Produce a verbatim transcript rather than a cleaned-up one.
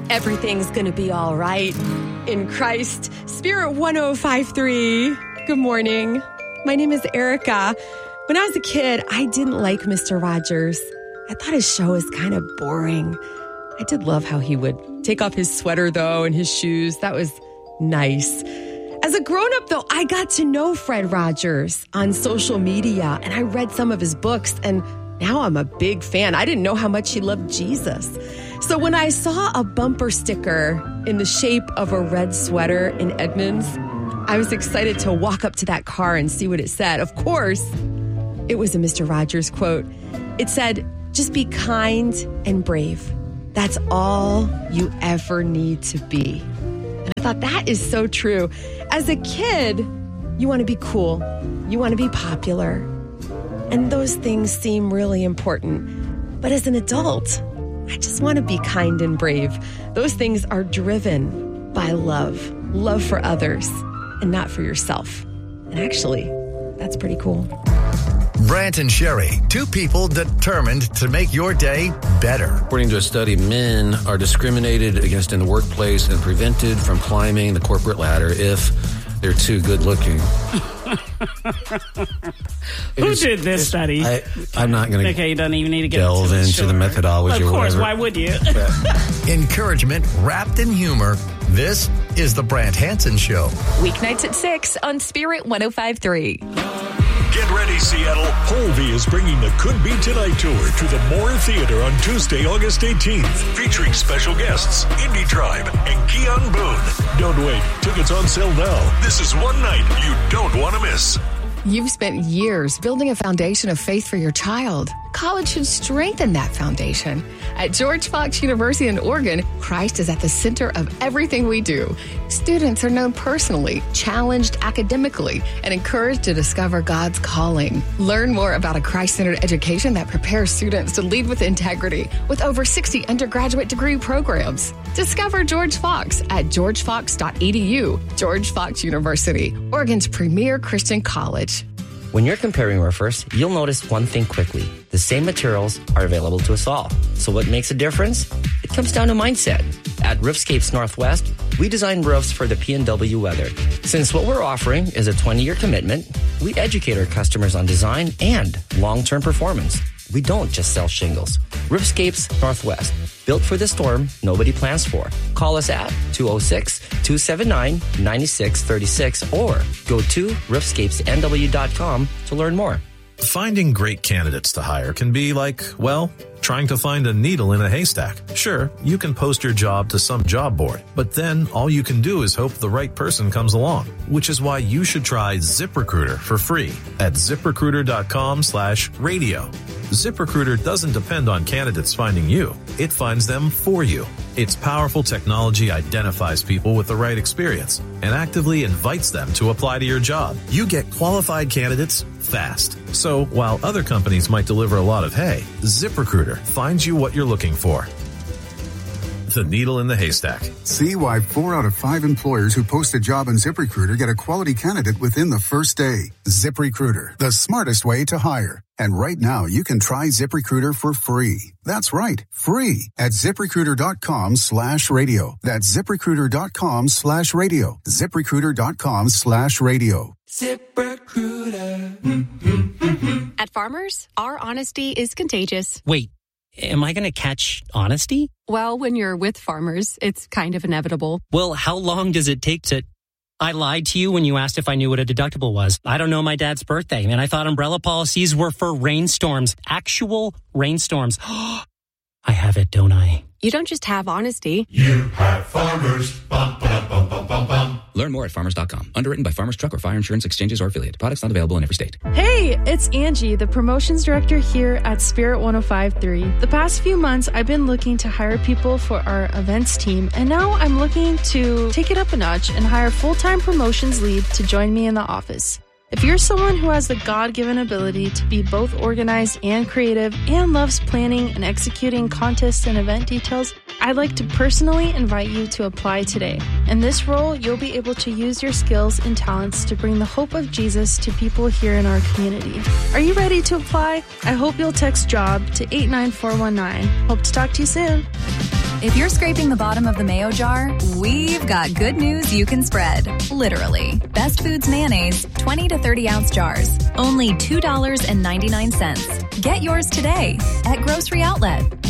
Everything's going to be all right in Christ. Spirit one oh five point three. Good morning. My name is Erica. When I was a kid, I didn't like Mister Rogers. I thought his show was kind of boring. I did love how he would take off his sweater, though, and his shoes. That was nice. As a grown-up, though, I got to know Fred Rogers on social media, and I read some of his books, and now I'm a big fan. I didn't know how much he loved Jesus. So when I saw a bumper sticker in the shape of a red sweater in Edmonds, I was excited to walk up to that car and see what it said. Of course, it was a Mister Rogers quote. It said, "Just be kind and brave. That's all you ever need to be." And I thought that is so true. As a kid, you want to be cool. You want to be popular. And those things seem really important. But as an adult, I just want to be kind and brave. Those things are driven by love. Love for others and not for yourself. And actually, that's pretty cool. Brant and Sherry, two people determined to make your day better. According to a study, men are discriminated against in the workplace and prevented from climbing the corporate ladder if they're too good looking. Who is, did this study? I, I'm not going to okay, you don't even need to get delve into, into sure. the methodology well, of or course, whatever. why would you? Encouragement wrapped in humor. This is the Brant Hansen Show. Weeknights at six on Spirit one oh five point three. Get ready, Seattle. Holvey is bringing the Could Be Tonight Tour to the Moore Theater on Tuesday, August eighteenth, featuring special guests, Indie Tribe and Keon Boone. Don't wait. Tickets on sale now. This is one night you don't want to miss. You've spent years building a foundation of faith for your child. College should strengthen that foundation. At George Fox University in Oregon, Christ is at the center of everything we do. Students are known personally, challenged academically, and encouraged to discover God's calling. Learn more about a Christ-centered education that prepares students to lead with integrity with over sixty undergraduate degree programs. Discover George Fox at george fox dot e d u. George Fox University, Oregon's premier Christian college. When you're comparing roofers, you'll notice one thing quickly. The same materials are available to us all. So what makes a difference? It comes down to mindset. At Roofscapes Northwest, we design roofs for the P and W weather. Since what we're offering is a twenty-year commitment, we educate our customers on design and long-term performance. We don't just sell shingles. Roofscapes Northwest, built for the storm nobody plans for. Call us at two oh six, two seven nine, nine six three six or go to roofscapes n w dot com to learn more. Finding great candidates to hire can be like, well, trying to find a needle in a haystack. Sure, you can post your job to some job board, but then all you can do is hope the right person comes along, which is why you should try ZipRecruiter for free at ZipRecruiter.com slash radio. ZipRecruiter doesn't depend on candidates finding you. It finds them for you. Its powerful technology identifies people with the right experience and actively invites them to apply to your job. You get qualified candidates fast. So while other companies might deliver a lot of hay, ZipRecruiter finds you what you're looking for. The needle in the haystack. See why four out of five employers who post a job on ZipRecruiter get a quality candidate within the first day. ZipRecruiter, the smartest way to hire. And right now, you can try ZipRecruiter for free. That's right, free at ZipRecruiter.com slash radio. That's ZipRecruiter.com slash radio. ZipRecruiter.com slash radio. ZipRecruiter. Mm-hmm. At Farmers, our honesty is contagious. Wait, am I going to catch honesty? Well, when you're with Farmers, it's kind of inevitable. Well, how long does it take to... I lied to you when you asked if I knew what a deductible was. I don't know my dad's birthday, and I thought umbrella policies were for rainstorms. Actual rainstorms. I have it, don't I? You don't just have honesty. You have Farmers. Bum, bum, bum, bum, bum, bum. Learn more at farmers dot com. Underwritten by Farmers Truck or Fire Insurance Exchanges or Affiliate. Products not available in every state. Hey, it's Angie, the promotions director here at Spirit one oh five point three. The past few months, I've been looking to hire people for our events team, and now I'm looking to take it up a notch and hire a full-time promotions lead to join me in the office. If you're someone who has the God-given ability to be both organized and creative and loves planning and executing contests and event details, I'd like to personally invite you to apply today. In this role, you'll be able to use your skills and talents to bring the hope of Jesus to people here in our community. Are you ready to apply? I hope you'll text JOB to eight nine four one nine. Hope to talk to you soon. If you're scraping the bottom of the mayo jar, we've got good news you can spread. Literally. Best Foods mayonnaise, twenty to thirty ounce jars. Only two dollars and ninety-nine cents. Get yours today at Grocery Outlet.